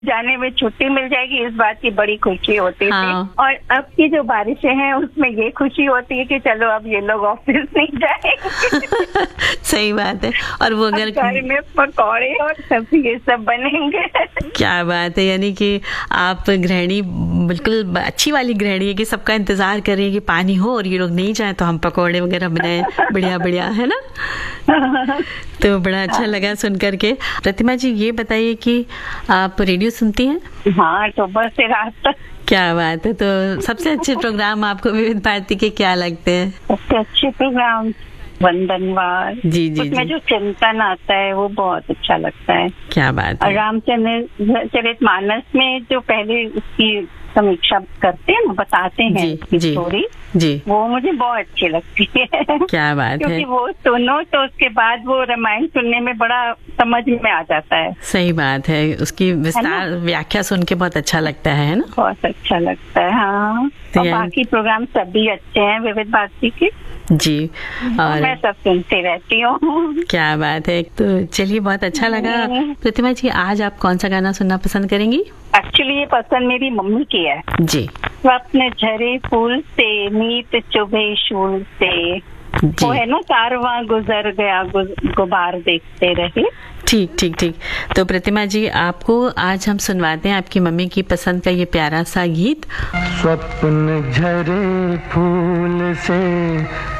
जाने में छुट्टी मिल जाएगी, इस बात की बड़ी खुशी होती थी। हाँ। और अब की जो बारिशें हैं उसमें ये खुशी होती है कि चलो अब ये लोग ऑफिस नहीं जाएंगे। सही बात है। और वो अगर घर में पकौड़े और सब्जी ये सब बनेंगे। क्या बात है, यानी कि आप गृहिणी बिल्कुल अच्छी वाली गृहिणी है कि सबका इंतजार कर रही है कि पानी हो और ये लोग नहीं जाए तो हम पकौड़े वगैरह बनाए, बढ़िया बढ़िया, है ना। तो बड़ा अच्छा लगा सुन करके। प्रतिमा जी ये बताइए कि आप रेडियो सुनती हैं? हाँ, सुबह से रात तक। क्या बात है। तो सबसे अच्छे प्रोग्राम आपको विविध भारती के क्या लगते हैं? सबसे अच्छे प्रोग्राम वंदनवार, जी जी उसमें जी। जो चिंतन आता है वो बहुत अच्छा लगता है। क्या बात और है। रामचरितमानस में जो पहले उसकी समीक्षा करते हैं, बताते हैं जी, उसकी जी, स्टोरी, जी। वो मुझे बहुत अच्छी लगती है। क्या बात है। क्योंकि वो सुनो तो उसके बाद वो रामायण सुनने में बड़ा समझ में आ जाता है। सही बात है, उसकी विस्तार व्याख्या सुन के बहुत अच्छा लगता है ना। बहुत अच्छा लगता है। हाँ, और बाकी प्रोग्राम सभी अच्छे हैं विविध भारती के। जी, और मैं सब सुनती रहती हूँ। क्या बात है। तो चलिए, बहुत अच्छा लगा। प्रतिमा जी, आज आप कौन सा गाना सुनना पसंद करेंगी? एक्चुअली ये पसंद मेरी मम्मी की है। जी। स्वप्न झरे फूल से, नीत चुभे शूल से, वो है ना, कारवां गुजर गया गुबार देखते रहे। ठीक ठीक ठीक। तो प्रतिमा जी, आपको आज हम सुनवाते हैं आपकी मम्मी की पसंद का ये प्यारा सा गीत। स्वप्न झरे फूल से